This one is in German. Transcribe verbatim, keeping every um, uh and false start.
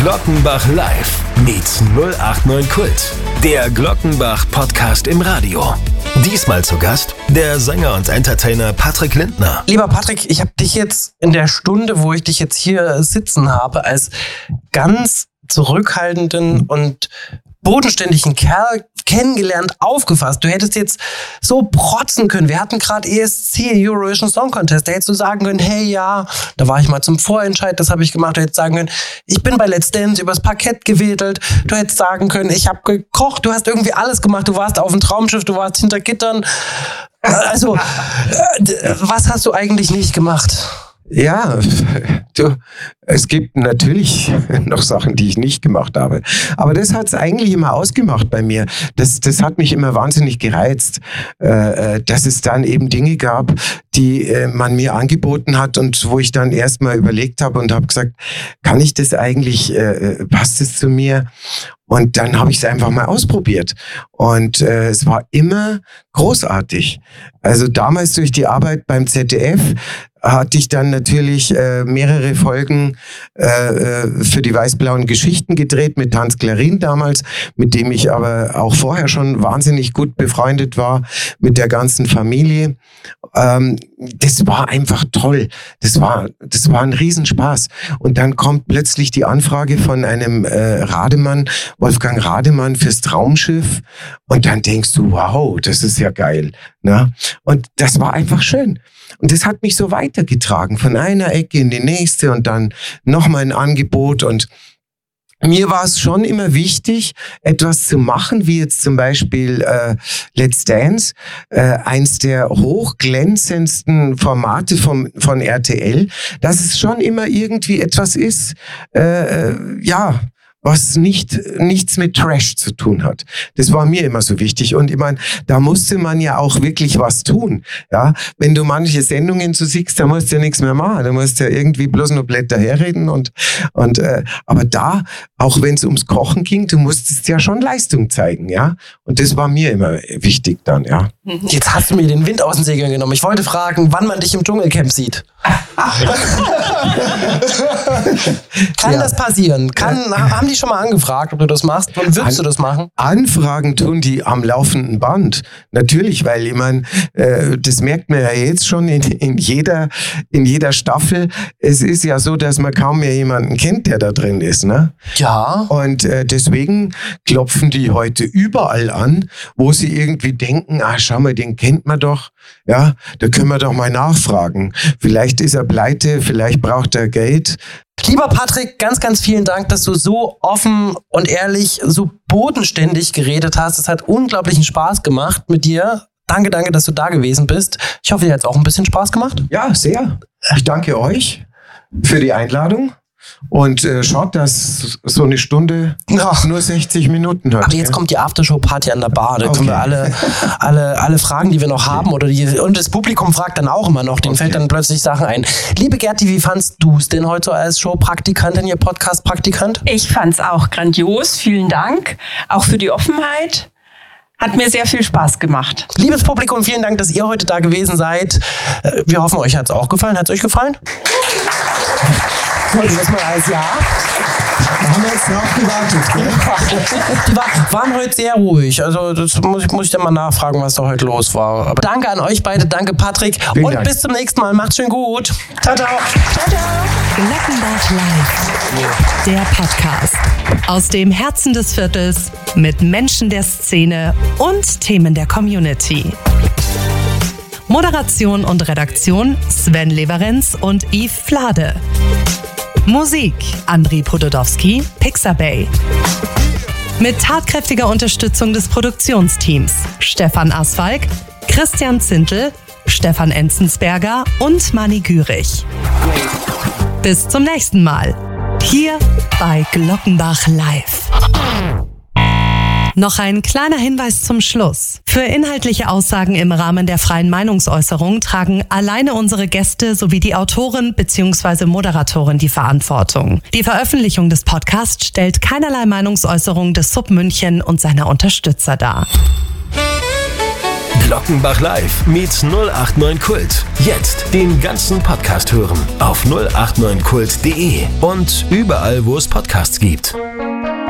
Glockenbach Live meets null acht neun Kult. Der Glockenbach-Podcast im Radio. Diesmal zu Gast der Sänger und Entertainer Patrick Lindner. Lieber Patrick, ich habe dich jetzt in der Stunde, wo ich dich jetzt hier sitzen habe, als ganz zurückhaltenden und bodenständigen Kerl kennengelernt, aufgefasst. Du hättest jetzt so protzen können. Wir hatten gerade E S C, Eurovision Song Contest. Da hättest du sagen können, hey, ja, da war ich mal zum Vorentscheid, das habe ich gemacht. Du hättest sagen können, ich bin bei Let's Dance übers Parkett gewedelt. Du hättest sagen können, ich habe gekocht. Du hast irgendwie alles gemacht. Du warst auf dem Traumschiff, du warst hinter Gittern. Also, was hast du eigentlich nicht gemacht? Ja, du, es gibt natürlich noch Sachen, die ich nicht gemacht habe. Aber das hat es eigentlich immer ausgemacht bei mir. Das, das hat mich immer wahnsinnig gereizt, äh, dass es dann eben Dinge gab, die äh, man mir angeboten hat und wo ich dann erstmal überlegt habe und habe gesagt, kann ich das eigentlich, äh, passt es zu mir? Und dann habe ich es einfach mal ausprobiert. Und äh, es war immer großartig. Also damals durch die Arbeit beim Z D F hatte ich dann natürlich äh, mehrere Folgen äh, für die weiß-blauen Geschichten gedreht mit Hans Clarin damals, mit dem ich aber auch vorher schon wahnsinnig gut befreundet war, mit der ganzen Familie. Ähm, das war einfach toll. Das war, das war ein Riesenspaß. Und dann kommt plötzlich die Anfrage von einem äh, Rademann, Wolfgang Rademann fürs Traumschiff. Und dann denkst du, wow, das ist ja geil. Ne? Und das war einfach schön. Und das hat mich so weitergetragen, von einer Ecke in die nächste und dann nochmal ein Angebot. Und mir war es schon immer wichtig, etwas zu machen, wie jetzt zum Beispiel äh, Let's Dance, äh, eins der hochglänzendsten Formate vom, von R T L, dass es schon immer irgendwie etwas ist, äh, ja, was nicht nichts mit Trash zu tun hat. Das war mir immer so wichtig. Und ich meine, da musste man ja auch wirklich was tun. Ja, wenn du manche Sendungen so siehst, da musst du ja nichts mehr machen. Da musst du ja irgendwie bloß nur Blätter herreden. Und, und, äh, aber da, auch wenn es ums Kochen ging, du musstest ja schon Leistung zeigen. Ja, und das war mir immer wichtig dann. Ja. Jetzt hast du mir den Wind aus den Segeln genommen. Ich wollte fragen, wann man dich im Dschungelcamp sieht. Kann ja. das passieren? Kann, haben die schon mal angefragt, ob du das machst? Wann würdest An, du das machen? Anfragen tun die am laufenden Band. Natürlich, weil ich meine, äh, das merkt man ja jetzt schon in, in, jeder, in jeder Staffel. Es ist ja so, dass man kaum mehr jemanden kennt, der da drin ist. Ne? Ja. Und äh, deswegen klopfen die heute überall an, wo sie irgendwie denken, ah, schau mal, den kennt man doch. Ja, da können wir doch mal nachfragen. Vielleicht ist er pleite, vielleicht braucht er Geld. Lieber Patrick, ganz, ganz vielen Dank, dass du so offen und ehrlich, so bodenständig geredet hast. Es hat unglaublichen Spaß gemacht mit dir. Danke, danke, dass du da gewesen bist. Ich hoffe, dir hat es auch ein bisschen Spaß gemacht. Ja, sehr. Ich danke euch für die Einladung. Und äh, schaut, dass so eine Stunde Ach. nur sechzig Minuten hat. Aber jetzt ja. kommt die Aftershow-Party an der Bar. Da okay. können wir alle, alle, alle Fragen, die wir noch okay. haben, oder die, und das Publikum fragt dann auch immer noch, denen okay. fällt dann plötzlich Sachen ein. Liebe Gerti, wie fandst du es denn heute so als Showpraktikantin, ihr Podcast-Praktikant? Ich fand es auch grandios. Vielen Dank. Auch für die Offenheit. Hat mir sehr viel Spaß gemacht. Liebes Publikum, vielen Dank, dass ihr heute da gewesen seid. Wir hoffen, euch hat es auch gefallen. Hat es euch gefallen? Wollte das mal als Ja? Da haben wir jetzt drauf gewartet. Gell? Die war, waren heute sehr ruhig. Also das muss ich, muss ich dann mal nachfragen, was da heute los war. Aber danke an euch beide, danke Patrick. Vielen und Dank. Bis zum nächsten Mal. Macht's schön gut. Ciao, ciao. Ciao, ciao. Glockenbach Live, der Podcast. Aus dem Herzen des Viertels mit Menschen der Szene und Themen der Community. Moderation und Redaktion Sven Leverenz und Yves Flade. Musik Andrei Pododowski, Pixabay. Mit tatkräftiger Unterstützung des Produktionsteams Stefan Asfalk, Christian Zintel, Stefan Enzensberger und Mani Gürich. Bis zum nächsten Mal. Hier bei Glockenbach Live. Noch ein kleiner Hinweis zum Schluss. Für inhaltliche Aussagen im Rahmen der freien Meinungsäußerung tragen alleine unsere Gäste sowie die Autorin bzw. Moderatorin die Verantwortung. Die Veröffentlichung des Podcasts stellt keinerlei Meinungsäußerung des Sub München und seiner Unterstützer dar. Glockenbach Live meets null acht neun Kult. Jetzt den ganzen Podcast hören auf null acht neun kult punkt de und überall, wo es Podcasts gibt.